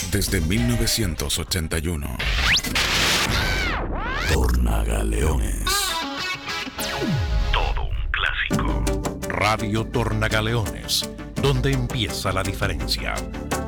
desde 1981. Tornagaleones. Todo un clásico. Radio Tornagaleones, donde empieza la diferencia.